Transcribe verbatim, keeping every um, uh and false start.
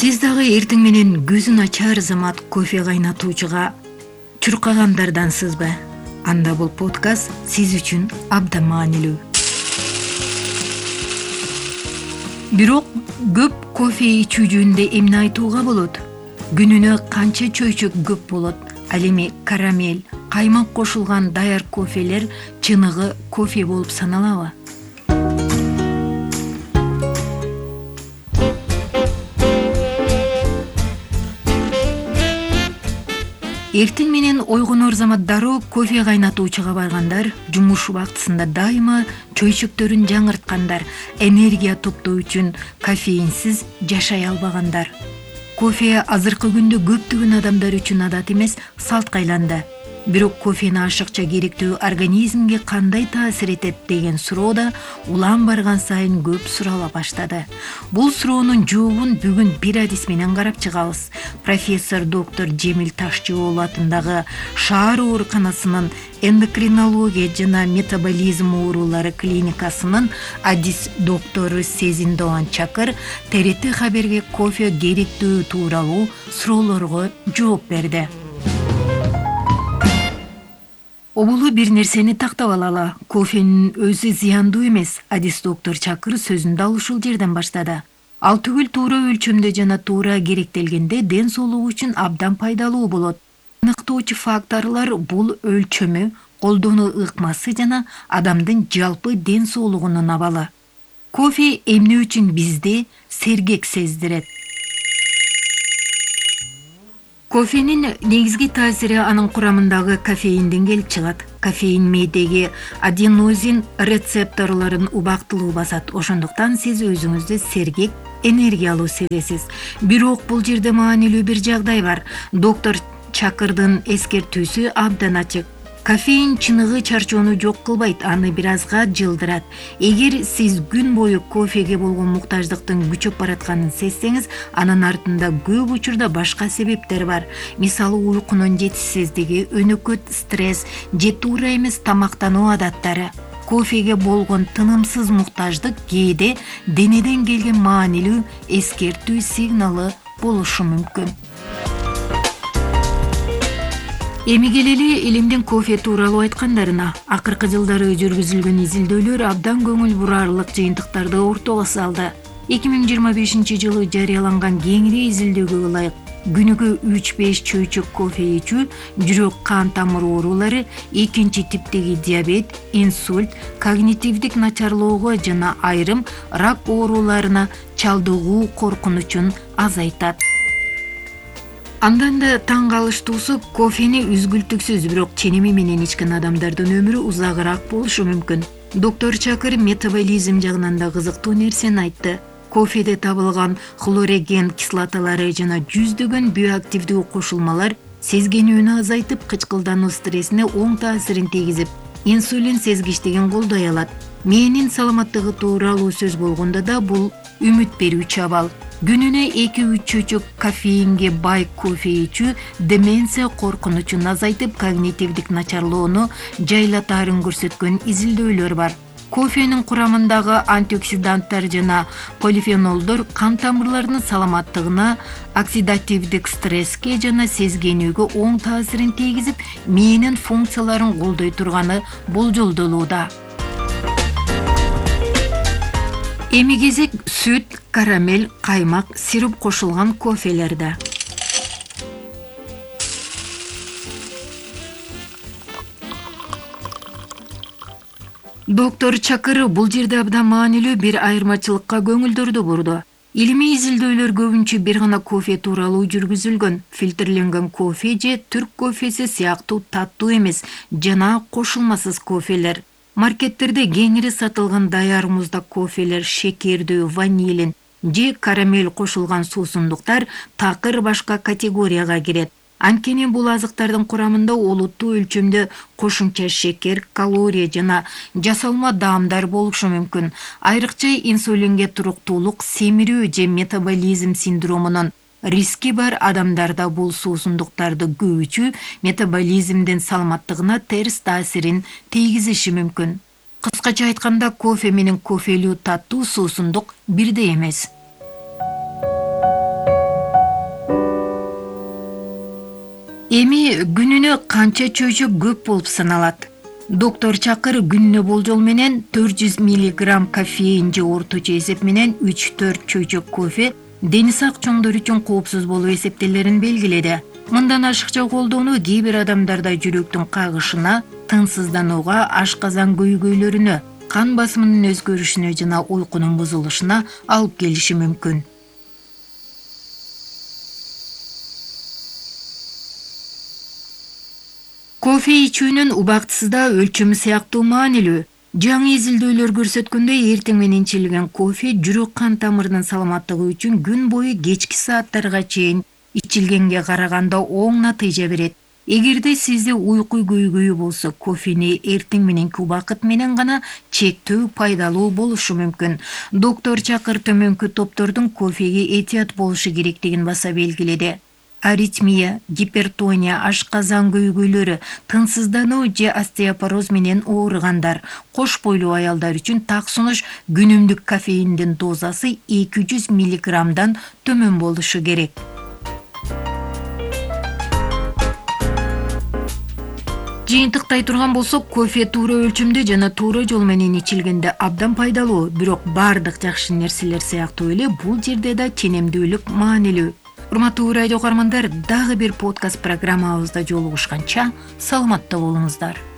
Сиз дагы эртең менен көзүн ачар замат кофе кайнатуучуга чуркагандардансызбы? Анда бул подкаст сиз үчүн абдан маанилүү. Бирок көп кофе ичүү жөнүндө эмне айтууга болот? Күнүнө канча чөйчөк көп болот? Ал эми карамель, каймак кошулган даяр кофелер чыныгы кофе болуп саналабы? Эртең менен ойгонор замат дароо кофе кайнатуучуга баргандар, жумуш убактысында дайыма чөйчөктөрүн жаңырткандар, энергия топтоо үчүн кофеинсиз жашай албагандар. Кофе азыркы күндө көптөгөн адамдар үчүн адат эмес, салтка айланды. Бирок кофени ашыкча керектүү организмге кандай таасир этет деген суроо да улам барган сайын көп сурала баштады. Бул суроонун жообун бүгүн бир адис менен карап чыгабыз. Профессор доктор Жемил Ташчыоğlu атындагы шаар ооруканасынын эндокринология жана метаболизм оорулары клиникасынын адис доктору Сезин Doğan Çakır Т Р Т хаберге кофе керектүү тууралуу суроолорго жооп берди. Обулу бир нерсени тактап алалы. Кофенин өзү зыяндуу эмес. Адис доктор Чакыр сөзүндө ал ушул жерден баштады. Ал түгүл туура өлчөмдө жана туура керектелгенде ден соолугу үчүн абдан пайдалуу болот. Аныктоочу факторлор бул өлчөмү, колдонуу ыкмасы жана адамдын жалпы ден соолугунун абалы. Кофе эмне үчүн бизди сергек сездирет? Кофенин негизги таасири анын курамындагы кофеинден келип чыгат. Кофеин мээдеги аденозин рецепторлорун убактылуу басат. Ошондуктан сиз өзүңүздү сергек, энергиялуу сезесиз. Бирок бул жерде маанилүү бир жагдай бар. Доктор Чакырдын эскертүүсү абдан ачык. Кофеин чыныгы чарчоону жок кылбайт, аны бир азга жылдырат. Эгер сиз күн бою кофеге болгон муктаждыктын күчөп баратканын сезсеңиз, анын артында көп учурда башка себептер бар. Мисалы, уйкунун жетишсиздиги, өнөкөт стресс, же туура эмес тамактануу адаттары. Кофеге болгон тынымсыз муктаждык кээде денеден келген маанилүү эскертүү сигналы болушу мүмкүн. Эми келели илимдин кофе тууралуу айткандарына. Акыркы жылдары жүргүзүлгөн изилдөөлөр абдан көңүл бурарлык жыйынтыктарды ортого салды. эки миң жыйырма бешинчи жылы жарыяланган кеңири изилдөөгө ылайык күнүгө үч беш чөйчөк кофе ичүү жүрөк кан тамыр оорулары, экинчи типтеги диабет, инсульт, когнитивдик начарлоого жана айрым рак ооруларына чалдыгуу коркунучун азайтат. Андан да таң калыштуусу, кофени үзгүлтүксүз, бирок ченеми менен ичкен адамдардын өмүрү узагыраак болушу мүмкүн. Доктор Чакыр метаболизм жагынан да кызыктуу нерсени айтты. Кофеде табылган хлореген кислоталары жана жүздөгөн биоактивдүү кошулмалар сезгенүүнү азайтып, кычкылдануу стрессине оң таасирин тийгизип, инсулин сезгичтигин колдой алат. Мээнин саламаттыгы тууралуу сөз болгондо да бул үмүт берүүчү абал. Күнүнө эки үч чөйчөк кофеинге бай кофе ичүү деменция коркунучун азайтып, когнитивдик начарлоону жайлатаарын көрсөткөн изилдөөлөр бар. Кофенин курамындагы антиоксиданттар жана полифенолдор кан тамырларынын саламаттыгына, оксидативдик стресске жана сезгенүүгө оң таасирин тийгизип, мээнин функцияларын колдой турганы болжолдолууда. Эми кезек сүт, карамель, каймак, сироп кошулган кофелерде. Доктор Чакыр бул жерде абдан маанилүү бир айырмачылыкка көңүлдөрдү бурду. Илимий изилдөөлөр көбүнчө бир гана кофе тууралуу жүргүзүлгөн. Фильтрленген кофе же түрк кофеси сыяктуу таттуу эмес жана кошулмасыз кофелер. Маркеттерде кеңири сатылган даяр муздак кофелер, шекердүү, ванилин же карамель кошулган суусундуктар такыр башка категорияга кирет. Анткени бул азыктардын курамында олуттуу өлчөмдө кошумча шекер, калория жана жасалма даамдар болушу мүмкүн. Айрыкча инсулинге туруктуулук, семирүү же метаболизм синдромунун риски бар адамдарда бул суусундуктарды көп ичүү метаболизмдин саламаттыгына терс таасирин тийгизиши мүмкүн. Кыскача айтканда, кофе менен кофелүү таттуу суусундук бирдей эмес. Эми күнүнө канча чөйчөк көп болуп саналат? Доктор Чакыр күнүнө болжол менен төрт жүз миллиграмм кофеин же орточо эсеп менен үч төрт чөйчөк кофе дени сак чоңдор үчүн коопсуз болуп эсептелерин белгиледи. Мындан ашыкча колдонуу кээ бир адамдарда жүрөктүн кагышына, тынчсызданууга, ашказан көйгөйлөрүнө, кан басымынын өзгөрүшүнө жана уйкунун бузулушуна алып келиши мүмкүн. Кофе ичүүнүн убактысы да өлчөмү сыяктуу маанилүү. Жаңы изилдөөлөр көрсөткөндөй, эртең менен ичилген кофе жүрөк кан тамырынын саламаттыгы үчүн күн бою кечки сааттарга чейин ичилгенге караганда оң натыйжа берет. Эгерде сизде уйку көйгөйү болсо, кофени эртең мененки убакыт менен гана чектөө пайдалуу болушу мүмкүн. Доктор Чакыр төмөнкү топтордун кофеге этият болушу керектигин баса белгиледи. Аритмия, гипертония, ашказан көйгөйлөрү, тынчсыздануу же остеопороз менен ооругандар, кош бойлуу аялдар үчүн так сунуш күнүмдүк кофеиндин дозасы эки жүз миллиграммдан төмөн болушу керек. Жыйынтыктай турган болсок, кофе туура өлчөмдө жана туура жол менен ичилгенде абдан пайдалуу, бирок бардык жакшы нерселер сыяктуу эле бул жерде да ченемдүүлүк маанилүү. Урматтуу радио каармандар, дагы бир подкаст программабызда жолугушканча саламатта болуңуздар.